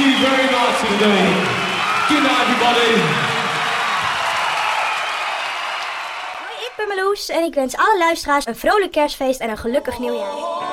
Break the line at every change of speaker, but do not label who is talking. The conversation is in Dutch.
you very much today. Good night, everybody.
Hoi, ik ben Marloes en ik wens alle luisteraars een vrolijk kerstfeest en een gelukkig nieuwjaar.